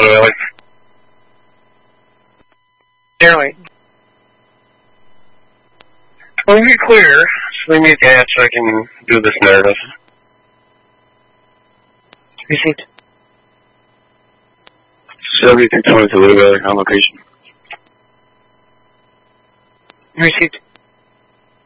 Motor Valley. Airway. Well, you're clear, so leave me a gas so I can do this narrative. Received. 7320 to Motor Valley on location. Received.